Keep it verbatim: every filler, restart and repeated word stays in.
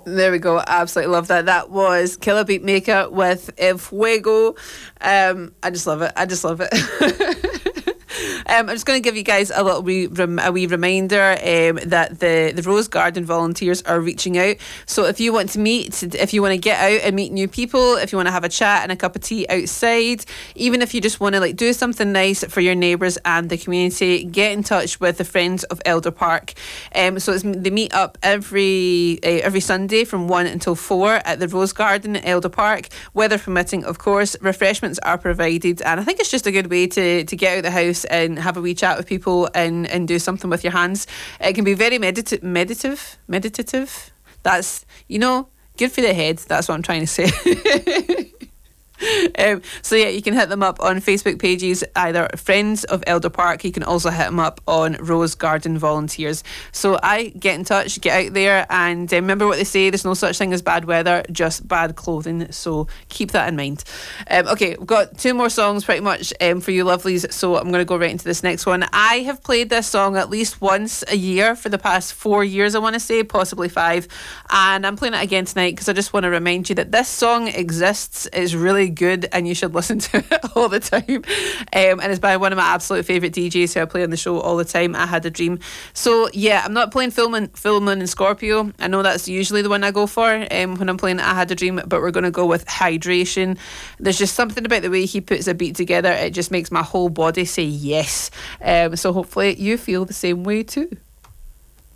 There we go. Absolutely love that. That was Killer Beatmaker with El Fuego. Um, I just love it. I just love it. Um, I'm just going to give you guys a little wee, rem- a wee reminder um, that the, the Rose Garden volunteers are reaching out. So if you want to meet, if you want to get out and meet new people, if you want to have a chat and a cup of tea outside, even if you just want to like do something nice for your neighbours and the community, get in touch with the Friends of Elder Park. Um, so it's, they meet up every uh, every Sunday from one until four at the Rose Garden at Elder Park, weather permitting, of course. Refreshments are provided, and I think it's just a good way to, to get out of the house and have a wee chat with people and, and do something with your hands. It can be very medita- meditative, meditative. That's, you know, good for the head. That's what I'm trying to say. Um, so yeah, you can hit them up on Facebook pages, either Friends of Elder Park. You can also hit them up on Rose Garden Volunteers. So I get in touch, get out there, and uh, remember what they say, there's no such thing as bad weather, just bad clothing. So keep that in mind. Um, okay, we've got two more songs pretty much um, for you lovelies, so I'm going to go right into this next one. I have played this song at least once a year for the past four years, I want to say, possibly five, and I'm playing it again tonight because I just want to remind you that this song exists. It's really good and you should listen to it all the time, um, and it's by one of my absolute favourite D Js who I play on the show all the time, I Had a Dream. So yeah, I'm not playing Full Moon, Full Moon and Scorpio. I know that's usually the one I go for um, when I'm playing I Had a Dream, but we're going to go with Hydration. There's just something about the way he puts a beat together, it just makes my whole body say yes. Um, so hopefully you feel the same way too.